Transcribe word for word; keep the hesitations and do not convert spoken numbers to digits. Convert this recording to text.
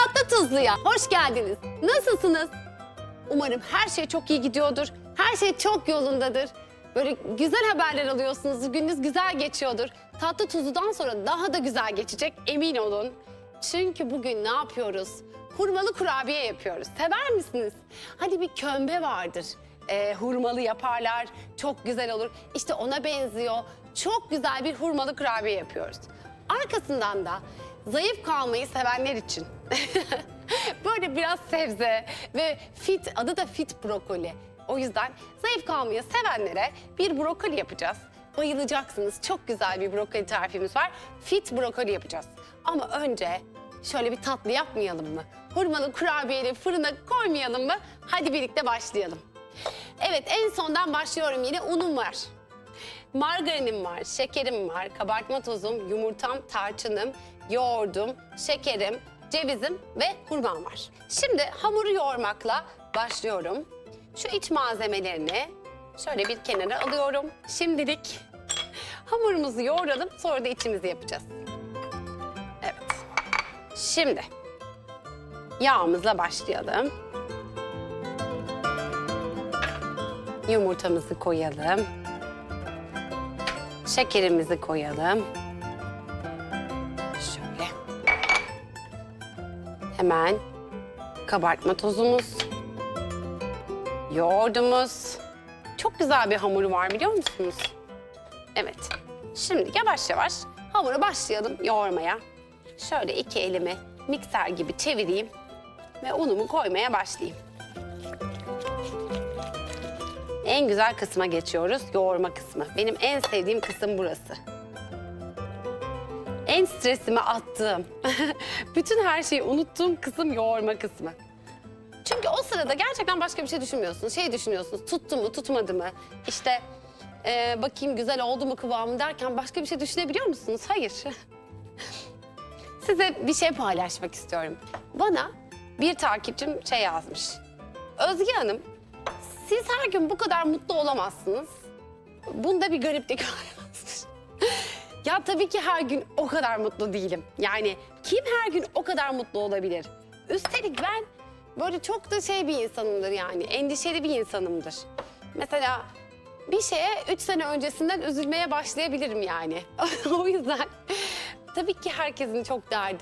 Tatlı Tuzlu'ya hoş geldiniz. Nasılsınız? Umarım her şey çok iyi gidiyordur. Her şey çok yolundadır. Böyle güzel haberler alıyorsunuz. Gününüz güzel geçiyordur. Tatlı Tuzlu'dan sonra daha da güzel geçecek, emin olun. Çünkü bugün ne yapıyoruz? Hurmalı kurabiye yapıyoruz. Sever misiniz? Hani bir kömbe vardır. Ee, hurmalı yaparlar. Çok güzel olur. İşte ona benziyor. Çok güzel bir hurmalı kurabiye yapıyoruz. Arkasından da zayıf kalmayı sevenler için böyle biraz sebze ve fit, adı da fit brokoli. O yüzden zayıf kalmayı sevenlere bir brokoli yapacağız. Bayılacaksınız. Çok güzel bir brokoli tarifimiz var. Fit brokoli yapacağız. Ama önce şöyle bir tatlı yapmayalım mı? Hurmalı kurabiyeyi fırına koymayalım mı? Hadi birlikte başlayalım. Evet, en sondan başlıyorum yine. Unum var. Margarinim var, şekerim var, kabartma tozum, yumurtam, tarçınım, yoğurdum, şekerim, cevizim ve hurmam var. Şimdi hamuru yoğurmakla başlıyorum. Şu iç malzemelerini şöyle bir kenara alıyorum. Şimdilik hamurumuzu yoğuralım, sonra da içimizi yapacağız. Evet. Şimdi yağımızla başlayalım. Yumurtamızı koyalım. Şekerimizi koyalım. Şöyle. Hemen kabartma tozumuz. Yoğurdumuz. Çok güzel bir hamuru var, biliyor musunuz? Evet. Şimdi yavaş yavaş hamura başlayalım yoğurmaya. Şöyle iki elimi mikser gibi çevireyim ve unumu koymaya başlayayım. En güzel kısma geçiyoruz, yoğurma kısmı. Benim en sevdiğim kısım burası. En stresimi attığım, bütün her şeyi unuttuğum kısım yoğurma kısmı. Çünkü o sırada gerçekten başka bir şey düşünmüyorsunuz. Şey düşünüyorsunuz, tuttu mu, tutmadı mı? İşte e, bakayım güzel oldu mu kıvamı derken başka bir şey düşünebiliyor musunuz? Hayır. Size bir şey paylaşmak istiyorum. Bana bir takipçim şey yazmış. Özge Hanım, siz her gün bu kadar mutlu olamazsınız. Bunda bir gariplik var. Ya tabii ki her gün o kadar mutlu değilim. Yani kim her gün o kadar mutlu olabilir? Üstelik ben böyle çok da şey bir insanımdır yani. Endişeli bir insanımdır. Mesela bir şeye üç sene öncesinden üzülmeye başlayabilirim yani. O yüzden tabii ki herkesin çok derdi